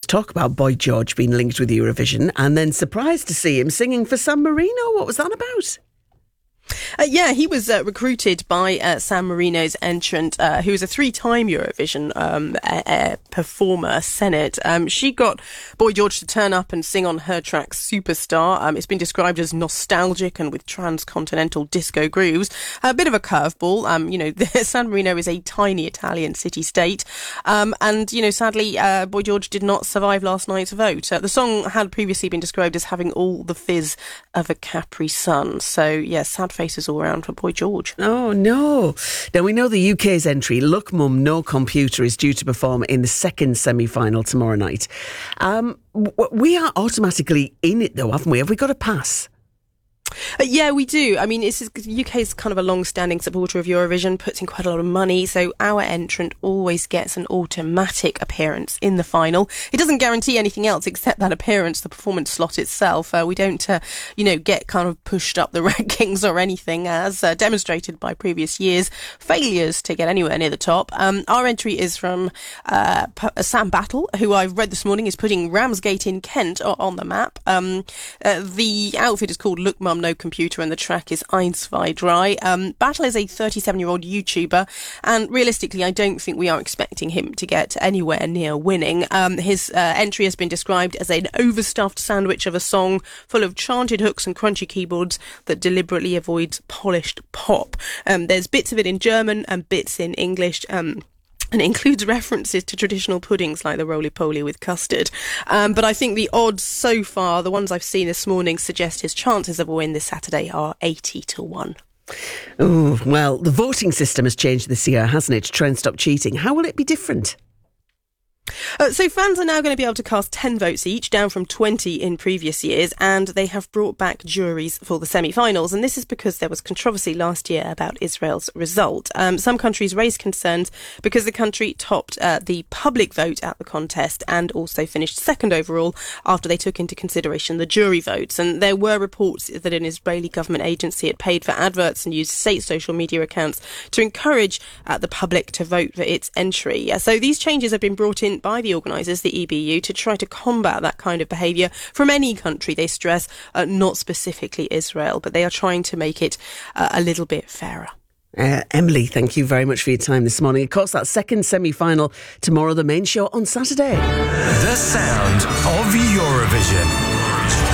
talk about Boy George being linked with Eurovision, and then surprised to see him singing for San Marino. What was that about? He was recruited by San Marino's entrant, who is a 3-time Eurovision performer, Senate. She got Boy George to turn up and sing on her track Superstar. It's been described as nostalgic and with transcontinental disco grooves. A bit of a curveball. San Marino is a tiny Italian city-state. Sadly, Boy George did not survive last night's vote. The song had previously been described as having all the fizz of a Capri Sun. So, sad faces all around for Boy George. Oh, no. Now, we know the UK's entry, Look Mum, No Computer, is due to perform in the second semi-final tomorrow night. We are automatically in it, though, haven't we? Have we got a pass? We do. I mean, the UK is kind of a long-standing supporter of Eurovision, puts in quite a lot of money, so our entrant always gets an automatic appearance in the final. It doesn't guarantee anything else except that appearance, the performance slot itself. We don't, get kind of pushed up the rankings or anything, as demonstrated by previous years' failures to get anywhere near the top. Our entry is from Sam Battle, who I've read this morning is putting Ramsgate in Kent on the map. The outfit is called Look Mum, No Computer, and the track is Eins, Zwei, Drei. Battle is a 37-year-old YouTuber, and realistically, I don't think we are expecting him to get anywhere near winning. His entry has been described as an overstuffed sandwich of a song full of chanted hooks and crunchy keyboards that deliberately avoids polished pop. There's bits of it in German and bits in English, and it includes references to traditional puddings like the roly-poly with custard. But I think the odds so far, the ones I've seen this morning, suggest his chances of a win this Saturday are 80-1. Oh, well, the voting system has changed this year, hasn't it, to try and stop cheating. How will it be different? So fans are now going to be able to cast 10 votes each, down from 20 in previous years, and they have brought back juries for the semi-finals. And this is because there was controversy last year about Israel's result. Some countries raised concerns because the country topped the public vote at the contest and also finished second overall after they took into consideration the jury votes. And there were reports that an Israeli government agency had paid for adverts and used state social media accounts to encourage the public to vote for its entry. So these changes have been brought in by the organisers, the EBU, to try to combat that kind of behaviour from any country, they stress, not specifically Israel, but they are trying to make it a little bit fairer. Emily, thank you very much for your time this morning. Of course, that second semi-final tomorrow, the main show on Saturday. The sound of Eurovision.